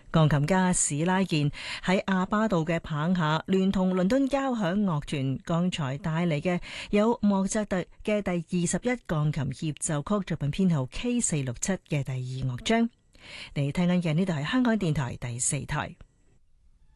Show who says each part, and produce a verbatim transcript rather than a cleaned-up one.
Speaker 1: 鋼琴家史拉健喺阿巴道嘅棒下，聯同倫敦交響樂團剛才帶嚟嘅有莫扎特嘅第二十一鋼琴協奏曲作品編號 K 四六七嘅第二樂章。你聽緊嘅呢度係香港電台第四台。